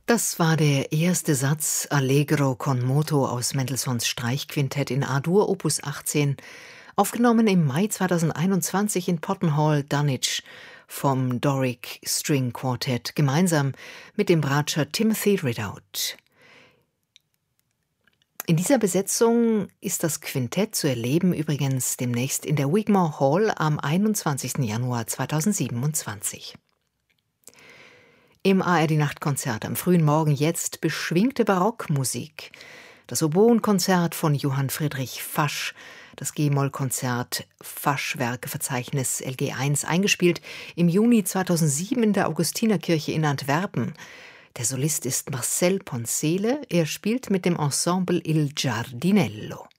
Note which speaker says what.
Speaker 1: Das war der erste Satz Allegro con moto aus Mendelssohns Streichquintett in A-Dur Opus 18, aufgenommen im Mai 2021 in Potton Hall, Dunwich vom Doric String Quartet gemeinsam mit dem Bratscher Timothy Ridout. In dieser Besetzung ist das Quintett zu erleben übrigens demnächst in der Wigmore Hall am 21. Januar 2027. Im ARD-Nachtkonzert am frühen Morgen jetzt beschwingte Barockmusik. Das Oboenkonzert von Johann Friedrich Fasch, das G-Moll-Konzert Fasch-Werkeverzeichnis LG1, eingespielt im Juni 2007 in der Augustinerkirche in Antwerpen. Der Solist ist Marcel Poncele, er spielt mit dem Ensemble Il Giardinello.